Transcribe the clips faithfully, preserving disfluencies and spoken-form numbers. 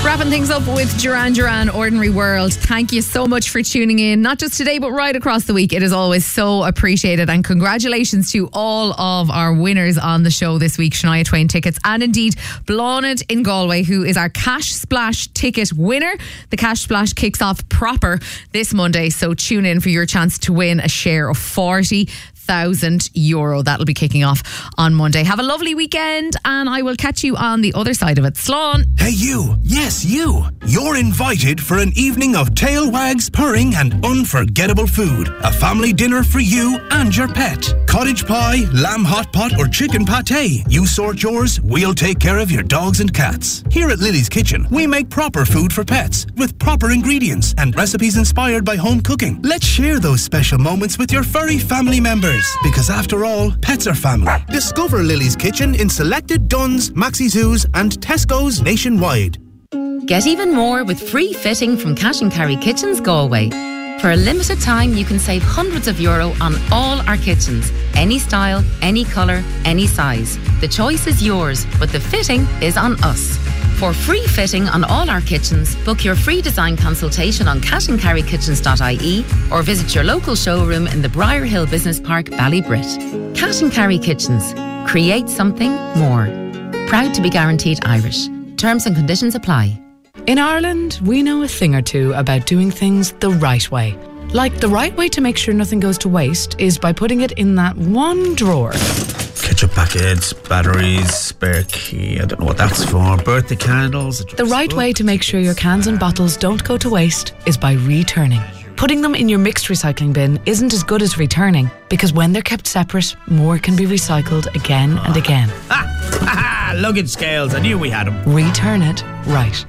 Wrapping things up with Duran Duran, Ordinary World. Thank you so much for tuning in, not just today but right across the week. It is always so appreciated, and congratulations to all of our winners on the show this week. Shania Twain tickets, and indeed Blonid in Galway, who is our Cash Splash ticket winner. The Cash Splash kicks off proper this Monday, so tune in for your chance to win a share of forty thousand euro. That'll be kicking off on Monday. Have a lovely weekend, and I will catch you on the other side of it. Slán. Hey you, yes you. You're invited for an evening of tail wags, purring and unforgettable food. A family dinner for you and your pet. Cottage pie, lamb hot pot or chicken pate. You sort yours, we'll take care of your dogs and cats. Here at Lily's Kitchen, we make proper food for pets with proper ingredients and recipes inspired by home cooking. Let's share those special moments with your furry family members. Because after all, pets are family. Discover Lily's Kitchen in selected Dunnes, Maxi Zoos and Tesco's nationwide. Get even more with free fitting from Cash and Carry Kitchens Galway. For a limited time, you can save hundreds of euro on all our kitchens. Any style, any colour, any size. The choice is yours, but the fitting is on us. For free fitting on all our kitchens, book your free design consultation on cash and carry kitchens dot I E or visit your local showroom in the Briar Hill Business Park, Ballybrit. Cash and Carry Kitchens. Create something more. Proud to be guaranteed Irish. Terms and conditions apply. In Ireland, we know a thing or two about doing things the right way. Like the right way to make sure nothing goes to waste is by putting it in that one drawer. Ketchup packets, batteries, spare key, I don't know what that's for, birthday candles. The right way to make sure your cans and bottles don't go to waste is by returning. Putting them in your mixed recycling bin isn't as good as returning, because when they're kept separate, more can be recycled again and again. Ah, ha, ha, luggage scales, I knew we had them. Return it right.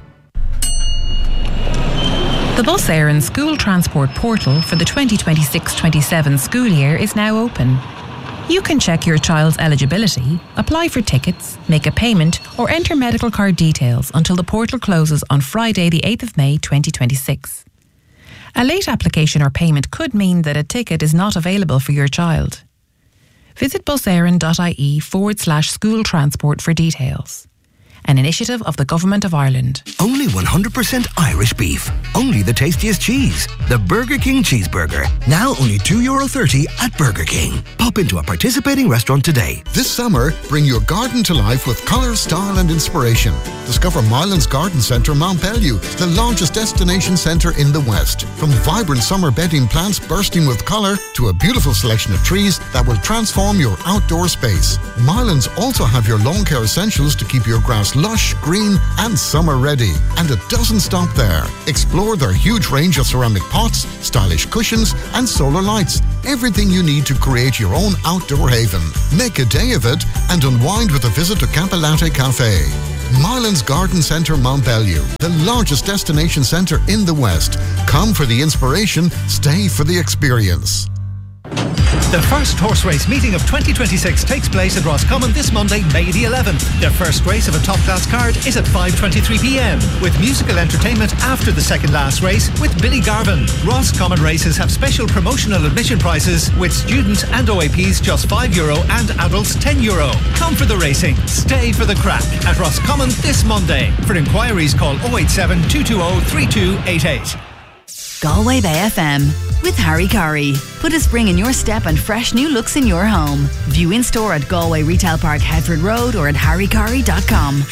The Bus Éireann School Transport Portal for the twenty twenty-six twenty-seven school year is now open. You can check your child's eligibility, apply for tickets, make a payment or enter medical card details until the portal closes on Friday the eighth of May twenty twenty-six. A late application or payment could mean that a ticket is not available for your child. Visit buséireann dot I E forward slash school transport for details. An initiative of the Government of Ireland. Only one hundred percent Irish beef. Only the tastiest cheese. The Burger King Cheeseburger. Now only two euro thirty at Burger King. Pop into a participating restaurant today. This summer, bring your garden to life with colour, style and inspiration. Discover Mylands Garden Centre, Mount Bellew, the largest destination centre in the West. From vibrant summer bedding plants bursting with colour to a beautiful selection of trees that will transform your outdoor space. Mylands also have your lawn care essentials to keep your grass lush, green and summer ready. And it doesn't stop there. Explore their huge range of ceramic pots, stylish cushions and solar lights. Everything you need to create your own outdoor haven. Make a day of it and unwind with a visit to Capellate Cafe. Mylands Garden Centre, Mount Bellew, the largest destination centre in the West. Come for the inspiration, stay for the experience. The first horse race meeting of twenty twenty-six takes place at Roscommon this Monday, May the eleventh. The first race of a top class card is at five twenty-three p m with musical entertainment after the second last race with Billy Garvin. Roscommon races have special promotional admission prices with students and O A Ps just five euro and adults ten euro. Come for the racing, stay for the crack at Roscommon this Monday. For inquiries call oh eight seven, two two oh, three two eight eight. Galway Bay F M with Harry Curry. Put a spring in your step and fresh new looks in your home. View in store at Galway Retail Park, Headford Road or at harry curry dot com.